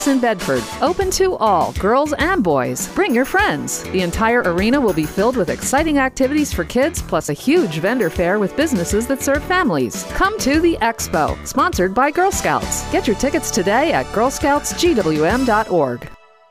in Bedford. Open to all, girls and boys. Bring your friends. The entire arena will be filled with exciting activities for kids, plus a huge vendor fair with businesses that serve families. Come to the Expo, sponsored by Girl Scouts. Get your tickets today at girlscoutsgwm.org.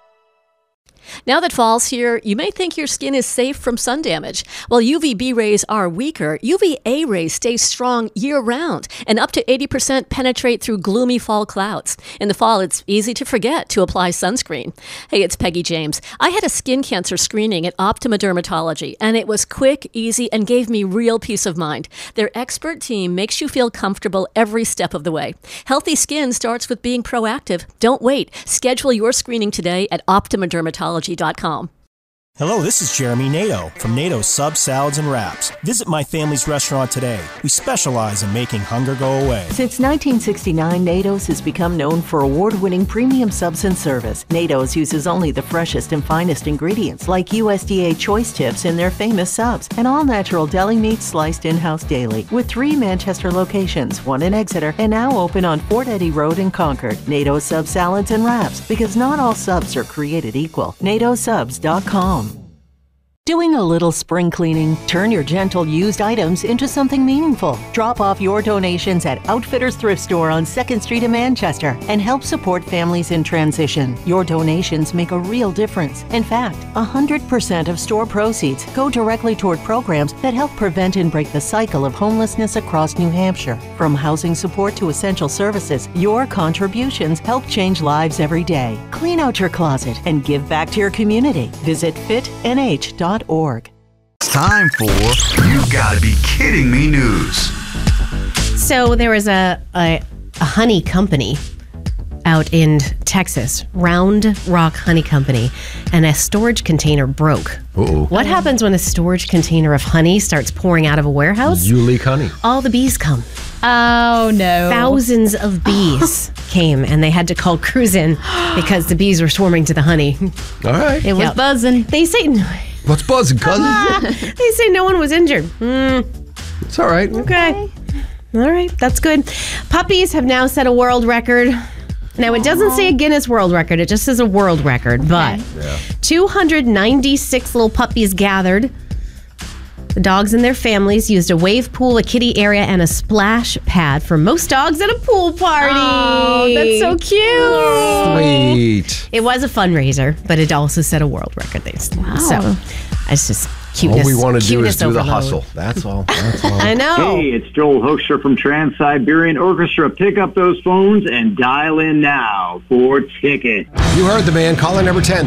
Now that fall's here, you may think your skin is safe from sun damage. While UVB rays are weaker, UVA rays stay strong year-round and up to 80% penetrate through gloomy fall clouds. In the fall, it's easy to forget to apply sunscreen. Hey, it's Peggy James. I had a skin cancer screening at Optima Dermatology, and it was quick, easy, and gave me real peace of mind. Their expert team makes you feel comfortable every step of the way. Healthy skin starts with being proactive. Don't wait. Schedule your screening today at optimadermatology.com. Hello, this is Jeremy Nato from Nato's Subs, Salads, and Wraps. Visit my family's restaurant today. We specialize in making hunger go away. Since 1969, Nato's has become known for award-winning premium subs and service. Nato's uses only the freshest and finest ingredients, like USDA choice tips in their famous subs, and all-natural deli meat sliced in-house daily. With 3 Manchester locations, 1 in Exeter, and now open on Fort Eddy Road in Concord. Nato's Subs, Salads, and Wraps, because not all subs are created equal. NatoSubs.com. Doing a little spring cleaning? Turn your gentle used items into something meaningful. Drop off your donations at Outfitters Thrift Store on 2nd Street in Manchester and help support families in transition. Your donations make a real difference. In fact, 100% of store proceeds go directly toward programs that help prevent and break the cycle of homelessness across New Hampshire. From housing support to essential services, your contributions help change lives every day. Clean out your closet and give back to your community. Visit fitnh.org. It's time for You Gotta Be Kidding Me news. So there was a honey company out in Texas, Round Rock Honey Company, and a storage container broke. Uh-oh. What happens when a storage container of honey starts pouring out of a warehouse? You leak honey. All the bees come. Oh, no. Thousands of bees came, and they had to call crews in because the bees were swarming to the honey. All right. It was buzzing. They say... What's buzzing, cousin? They say no one was injured. It's all right. Okay. All right. That's good. Puppies have now set a world record. Now, it doesn't say a Guinness World Record. It just says a world record. But 296 little puppies gathered. The dogs and their families used a wave pool, a kiddie area, and a splash pad for most dogs at a pool party. Oh, that's so cute. Sweet. It was a fundraiser, but it also set a world record. Wow. So it's just cuteness. All we want to do is do the overload. hustle. That's all. That's all. I know. Hey, it's Joel Hoekstra from Trans-Siberian Orchestra. Pick up those phones and dial in now for tickets. You heard the man. Caller number 10,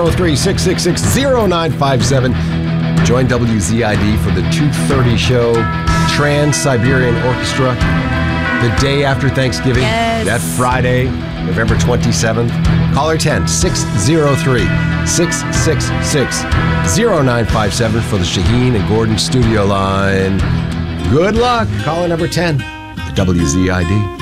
603-666-0957. Join WZID for the 2:30 show, Trans-Siberian Orchestra, the day after Thanksgiving, that Friday, November 27th. Caller 10, 603-666-0957 for the Shaheen and Gordon studio line. Good luck. Caller number 10, the WZID.